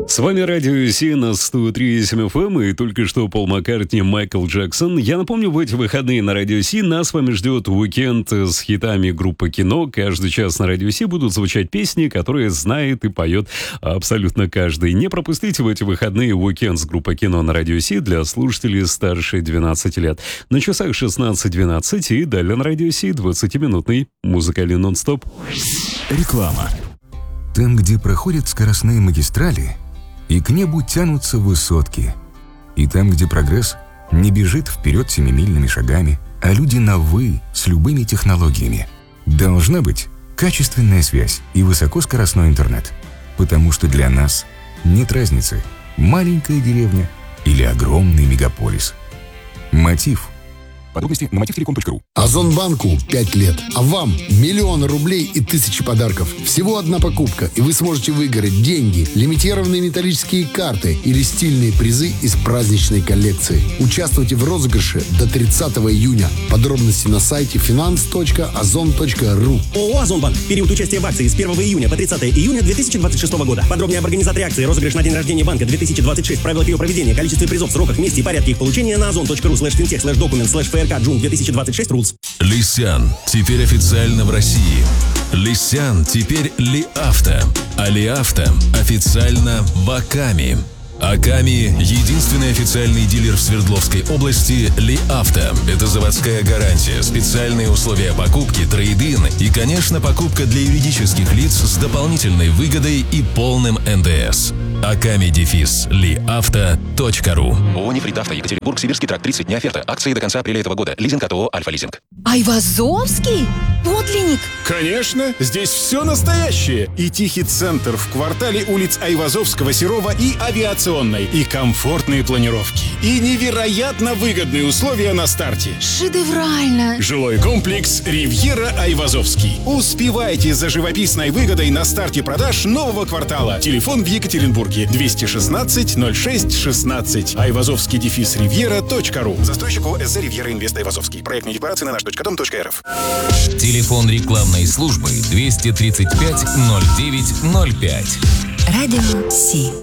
С вами Радио Си на 103.7 FM и только что Пол Маккартни, Майкл Джексон. Я напомню, в эти выходные на Радио Си нас с вами ждет уикенд с хитами группы «Кино». Каждый час на Радио Си будут звучать песни, которые знает и поет абсолютно каждый. Не пропустите в эти выходные уикенд с группой «Кино» на Радио Си для слушателей старше 12 лет. На часах 16:12 и далее на Радио Си 20-минутный музыкальный нон-стоп. Реклама. Там, где проходят скоростные магистрали, и к небу тянутся высотки. И там, где прогресс не бежит вперед семимильными шагами, а люди на «вы» с любыми технологиями. Должна быть качественная связь и высокоскоростной интернет. Потому что для нас нет разницы, маленькая деревня или огромный мегаполис. Мотив. Подробности на motivtelecom.ru. Озонбанку 5 лет, а вам миллионы рублей и тысячи подарков. Всего одна покупка, и вы сможете выиграть деньги, лимитированные металлические карты или стильные призы из праздничной коллекции. Участвуйте в розыгрыше до 30 июня. Подробности на сайте finance.ozon.ru. ООО «Озонбанк». Период участия в акции с 1 июня по 30 июня 2026 года. Подробнее об организаторе акции, розыгрыш на день рождения банка 2026, правилах ее проведения, количестве призов, сроках, месте и порядке их получения на ozon.ru/fintech/document/frk June 2026 rules. Лисян теперь официально в России. Лисян теперь Ли Авто. А Ли Авто официально в Аками. Аками – единственный официальный дилер в Свердловской области Ли Авто. Это заводская гарантия, специальные условия покупки, трейд-ин и, конечно, покупка для юридических лиц с дополнительной выгодой и полным НДС. akami-liavto.ru. ООО «Нефрит Авто», Екатеринбург, Сибирский тракт, 30 дней оферта. Акции до конца апреля этого года. Лизинг от ООО «Альфа-лизинг». Айвазовский? Подлинник? Конечно, здесь все настоящее. И тихий центр в квартале улиц Айвазовского, Серова и Авиационной. И комфортные планировки. И невероятно выгодные условия на старте. Шедеврально. Жилой комплекс «Ривьера Айвазовский». Успевайте за живописной выгодой на старте продаж нового квартала. Телефон в Екатеринбурге 216 06 16. Айвазовский-ривьера.ру. Застройщик ООО «СЗ Ривьера Инвест Айвазовский». Проектные декларации на наш.дом.рф. Телефон рекламной службы 235 09 05. Радио Си.